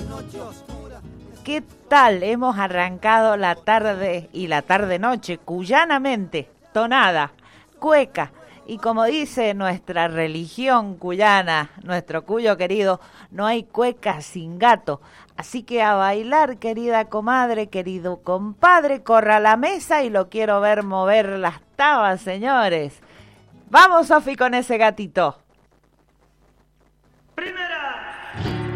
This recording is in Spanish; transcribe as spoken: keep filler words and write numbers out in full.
¿Qué tal? Hemos arrancado la tarde y la tarde-noche cuyanamente, tonada, cueca. Y como dice nuestra religión cuyana, nuestro cuyo querido, no hay cueca sin gato. Así que a bailar, querida comadre, querido compadre, corra a la mesa y lo quiero ver mover las tabas, señores. Vamos, Sofi, con ese gatito.